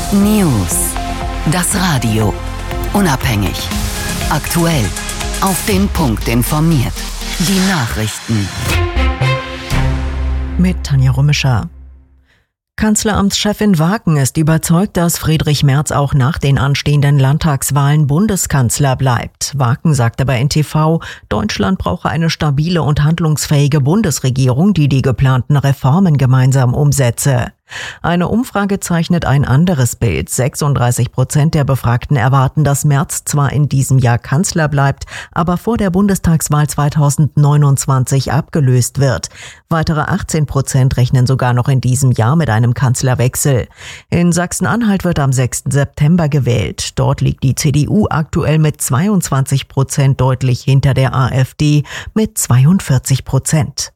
News. Das Radio. Unabhängig. Aktuell. Auf den Punkt informiert. Die Nachrichten. Mit Tanja Rummischer. Kanzleramtschefin Waken ist überzeugt, dass Friedrich Merz auch nach den anstehenden Landtagswahlen Bundeskanzler bleibt. Waken sagte bei NTV, Deutschland brauche eine stabile und handlungsfähige Bundesregierung, die die geplanten Reformen gemeinsam umsetze. Eine Umfrage zeichnet ein anderes Bild. 36% der Befragten erwarten, dass Merz zwar in diesem Jahr Kanzler bleibt, aber vor der Bundestagswahl 2029 abgelöst wird. Weitere 18% rechnen sogar noch in diesem Jahr mit einem Kanzlerwechsel. In Sachsen-Anhalt wird am 6. September gewählt. Dort liegt die CDU aktuell mit 22% deutlich hinter der AfD mit 42%.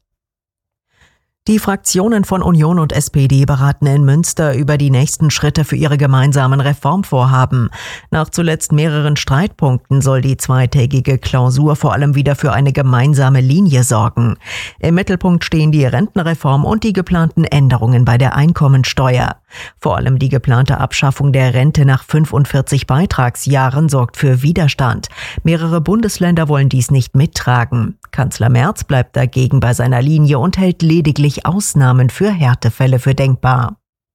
Die Fraktionen von Union und SPD beraten in Münster über die nächsten Schritte für ihre gemeinsamen Reformvorhaben. Nach zuletzt mehreren Streitpunkten soll die zweitägige Klausur vor allem wieder für eine gemeinsame Linie sorgen. Im Mittelpunkt stehen die Rentenreform und die geplanten Änderungen bei der Einkommensteuer. Vor allem die geplante Abschaffung der Rente nach 45 Beitragsjahren sorgt für Widerstand. Mehrere Bundesländer wollen dies nicht mittragen. Kanzler Merz bleibt dagegen bei seiner Linie und hält lediglich Ausnahmen für Härtefälle für denkbar.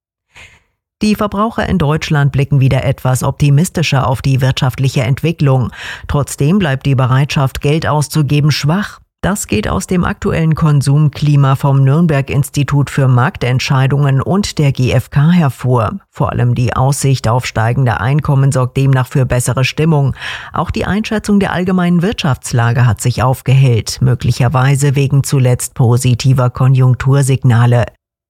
Die Verbraucher in Deutschland blicken wieder etwas optimistischer auf die wirtschaftliche Entwicklung. Trotzdem bleibt die Bereitschaft, Geld auszugeben, schwach. Das geht aus dem aktuellen Konsumklima vom Nürnberg-Institut für Marktentscheidungen und der GfK hervor. Vor allem die Aussicht auf steigende Einkommen sorgt demnach für bessere Stimmung. Auch die Einschätzung der allgemeinen Wirtschaftslage hat sich aufgehellt, möglicherweise wegen zuletzt positiver Konjunktursignale.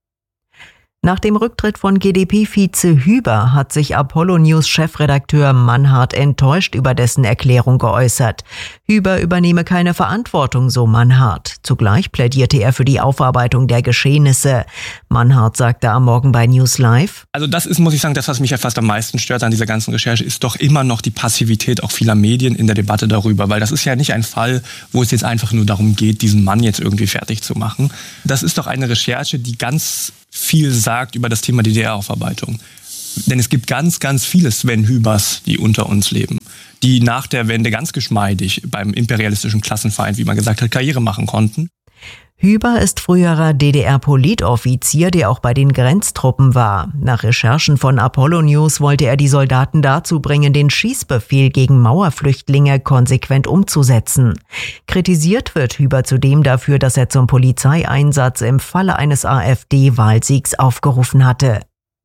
Nach dem Rücktritt von GdP-Vize Hüber hat sich Apollo News Chefredakteur Mannhardt enttäuscht über dessen Erklärung geäußert. Hüber übernehme keine Verantwortung, so Mannhardt. Zugleich plädierte er für die Aufarbeitung der Geschehnisse. Mannhardt sagte am Morgen bei News Live: Also das ist, muss ich sagen, das, was mich ja fast am meisten stört an dieser ganzen Recherche, ist doch immer noch die Passivität auch vieler Medien in der Debatte darüber. Weil das ist ja nicht ein Fall, wo es jetzt einfach nur darum geht, diesen Mann jetzt irgendwie fertig zu machen. Das ist doch eine Recherche, die ganz viel sagt über das Thema DDR-Aufarbeitung. Denn es gibt ganz, ganz viele Sven Hübers, die unter uns leben, die nach der Wende ganz geschmeidig beim imperialistischen Klassenfeind, wie man gesagt hat, Karriere machen konnten. Hüber ist früherer DDR-Politoffizier, der auch bei den Grenztruppen war. Nach Recherchen von Apollo News wollte er die Soldaten dazu bringen, den Schießbefehl gegen Mauerflüchtlinge konsequent umzusetzen. Kritisiert wird Hüber zudem dafür, dass er zum Polizeieinsatz im Falle eines AfD-Wahlsiegs aufgerufen hatte.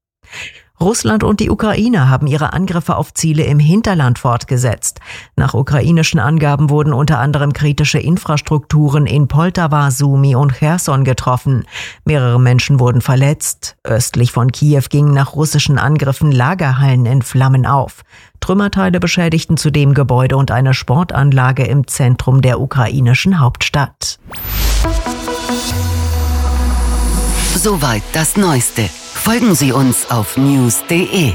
Russland und die Ukraine haben ihre Angriffe auf Ziele im Hinterland fortgesetzt. Nach ukrainischen Angaben wurden unter anderem kritische Infrastrukturen in Poltawa, Sumy und Cherson getroffen. Mehrere Menschen wurden verletzt. Östlich von Kiew gingen nach russischen Angriffen Lagerhallen in Flammen auf. Trümmerteile beschädigten zudem Gebäude und eine Sportanlage im Zentrum der ukrainischen Hauptstadt. Soweit das Neueste. Folgen Sie uns auf news.de. news.de.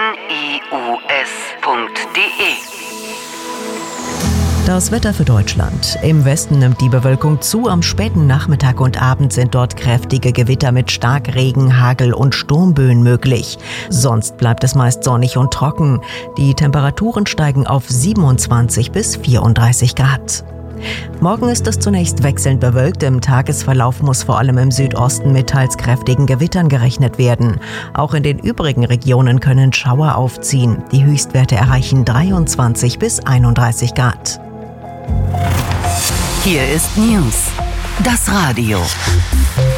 Das Wetter für Deutschland. Im Westen nimmt die Bewölkung zu. Am späten Nachmittag und Abend sind dort kräftige Gewitter mit Starkregen, Hagel und Sturmböen möglich. Sonst bleibt es meist sonnig und trocken. Die Temperaturen steigen auf 27 bis 34 Grad. Morgen ist es zunächst wechselnd bewölkt. Im Tagesverlauf muss vor allem im Südosten mit teils kräftigen Gewittern gerechnet werden. Auch in den übrigen Regionen können Schauer aufziehen. Die Höchstwerte erreichen 23 bis 31 Grad. Hier ist News. Das Radio.